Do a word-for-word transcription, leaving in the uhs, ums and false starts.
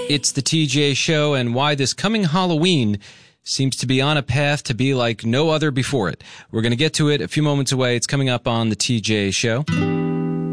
It's the T J Show, and why this coming Halloween seems to be on a path to be like no other before it. We're going to get to it a few moments away. It's coming up on the T J Show.